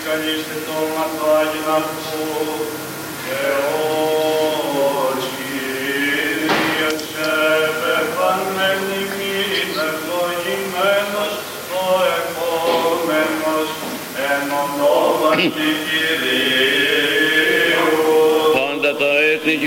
καλείστε το ματάγιν αυτού, και ο Κύριος επεφανμένικην ευλογημένος ο επόμενος εν ονόματι Κυρίου. Πάντα τα έθνη